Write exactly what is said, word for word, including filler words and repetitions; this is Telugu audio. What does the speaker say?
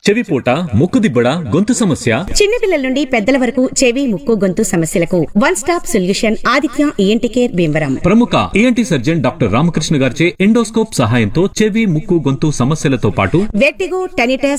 చెవిపోట, ముక్కుదిబ్బడ, గొంతు సమస్య, చిన్నపిల్లల నుండి పెద్దల వరకు చెవి, ముక్కు, గొంతు సమస్యలకు one stop solution Aditya ENT care Bhimavaram. ప్రముఖ ఈఎన్టీ సర్జన్ డాక్టర్ రామకృష్ణ గారిచే ఎండోస్కోప్ సహాయంతో చెవి, ముక్కు, గొంతు సమస్యలతో పాటు వెర్టిగో, టెనిటస్,